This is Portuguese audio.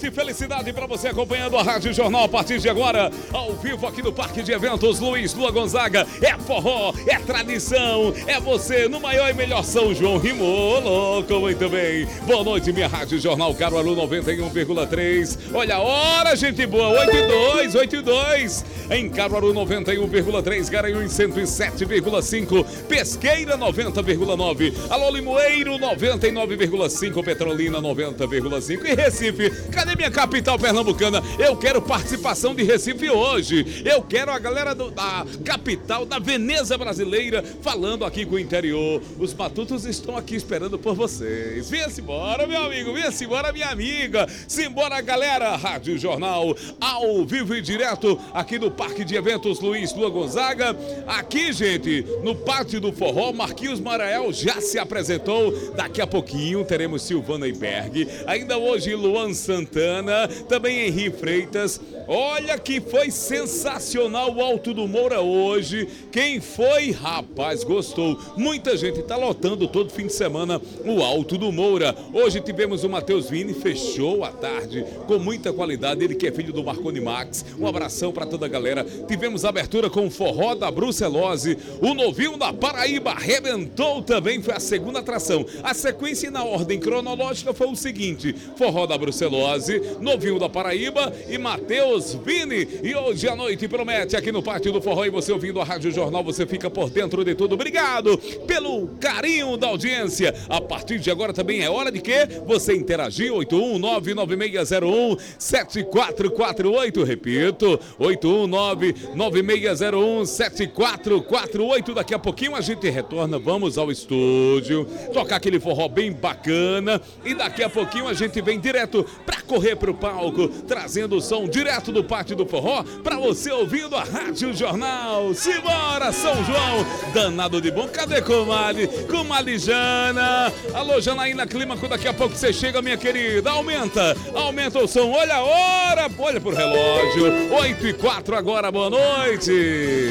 de felicidade para você acompanhando a Rádio Jornal a partir de agora, ao vivo aqui no Parque de Eventos Luiz Lua Gonzaga. É forró, é tradição, é você no maior e melhor São João. Rimou, louco, muito bem. Boa noite, minha Rádio Jornal Caruaru 91,3. Olha a hora, gente boa, 8:02. Em Caruaru 91,3, Garanhuns 107,5, Pesqueira 90,9, Alô Limoeiro 99,5, Petrolina 90,5 e Recife. Cadê minha capital pernambucana? Eu quero participação de Recife hoje. Eu quero a galera da capital, da Veneza brasileira, falando aqui com o interior. Os matutos estão aqui esperando por vocês. Venha-se embora, meu amigo, venha-se embora, minha amiga. Simbora, galera. Rádio Jornal, ao vivo e direto, aqui no Parque de Eventos Luiz Lua Gonzaga. Aqui, gente, no Pátio do Forró, Marquinhos Marael já se apresentou. Daqui a pouquinho teremos Silvana Iberg. Ainda hoje, Luan Santana, também Henri Freitas. Olha que foi sensacional o Alto do Moura hoje. Quem foi? Rapaz, gostou. Muita gente tá lotando todo fim de semana o Alto do Moura. Hoje tivemos o Matheus Vini, fechou a tarde com muita qualidade. Ele que é filho do Marconi Max. Um abração para toda a galera. Tivemos a abertura com o Forró da Brucelose. O Novinho da Paraíba arrebentou também, foi a segunda atração. A sequência na ordem cronológica foi o seguinte: Forró da Brucelose, Novinho da Paraíba e Matheus Vini. E hoje à noite promete aqui no Pátio do Forró. E você ouvindo a Rádio Jornal, você fica por dentro de tudo. Obrigado pelo carinho da audiência. A partir de agora também é hora de quê? Você interagir. 81996017448. Repito, 81996017448. Daqui a pouquinho a gente retorna, vamos ao estúdio, tocar aquele forró bem bacana e daqui a pouquinho a gente vem direto pra correr pro palco, trazendo o som direto do Pátio do Forró pra você ouvindo a Rádio Jornal. Simbora, São João, danado de bom. Cadê comadre? Comadre Jana. Alô, Janaína Clímaco, daqui a pouco você chega, minha querida. Aumenta o som, olha a hora, olha pro relógio. 8:04 agora, boa noite.